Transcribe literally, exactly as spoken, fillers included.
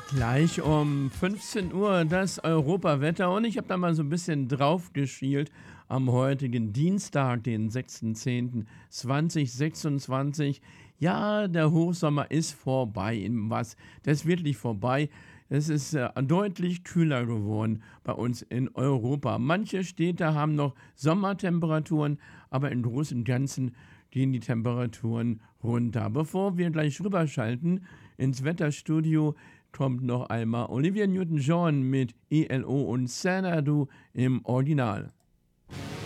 Gleich um fünfzehn Uhr das Europawetter und ich habe da mal so ein bisschen drauf geschielt am heutigen Dienstag, den sechsten zehnten zweitausendsechsundzwanzig. Ja, der Hochsommer ist vorbei. In was? Der ist wirklich vorbei. Es ist äh, deutlich kühler geworden bei uns in Europa. Manche Städte haben noch Sommertemperaturen, aber im Großen und Ganzen gehen die Temperaturen runter. Bevor wir gleich rüberschalten ins Wetterstudio, kommt noch einmal Olivia Newton-John mit E L O und Xanadu im Original.